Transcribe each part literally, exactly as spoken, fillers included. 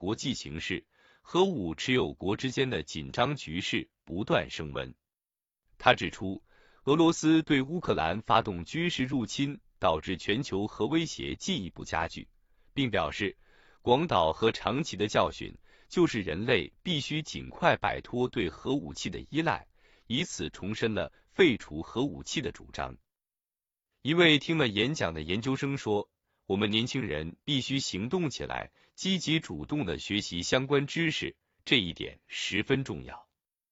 国际形势，核武持有国之间的紧张局势不断升温。他指出，俄罗斯对乌克兰发动军事入侵，导致全球核威胁进一步加剧，并表示，广岛和长崎的教训就是人类必须尽快摆脱对核武器的依赖，以此重申了废除核武器的主张。一位听了演讲的研究生说，我们年轻人必须行动起来，积极主动地学习相关知识，这一点十分重要。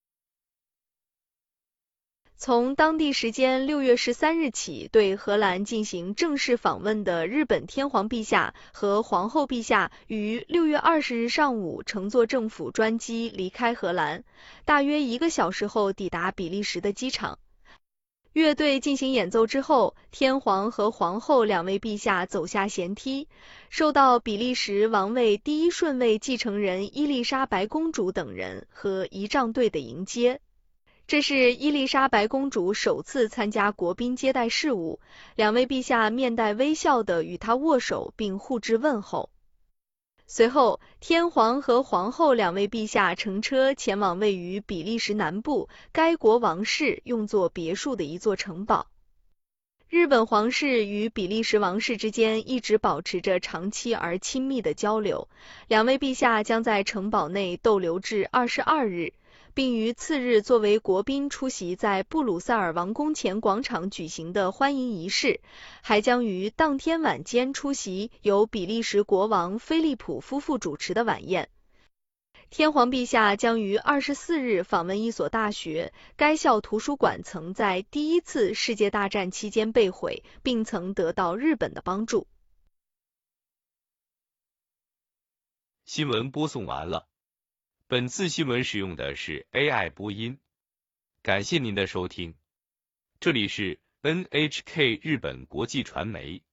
从当地时间六月十三日起，对荷兰进行正式访问的日本天皇陛下和皇后陛下于六月二十日上午乘坐政府专机离开荷兰，大约一个小时后抵达比利时的机场。乐队进行演奏之后，天皇和皇后两位陛下走下舷梯，受到比利时王位第一顺位继承人伊丽莎白公主等人和仪仗队的迎接。这是伊丽莎白公主首次参加国宾接待事务，两位陛下面带微笑地与她握手并互致问候。随后，天皇和皇后两位陛下乘车前往位于比利时南部该国王室用作别墅的一座城堡。日本皇室与比利时王室之间一直保持着长期而亲密的交流，两位陛下将在城堡内逗留至二十二日，并于次日作为国宾出席在布鲁塞尔王宫前广场举行的欢迎仪式，还将于当天晚间出席由比利时国王菲利普夫妇主持的晚宴。天皇陛下将于二十四日访问一所大学，该校图书馆曾在第一次世界大战期间被毁，并曾得到日本的帮助。 新闻播送完了。本次新闻使用的是 A I 播音，感谢您的收听。这里是 N H K 日本国际传媒。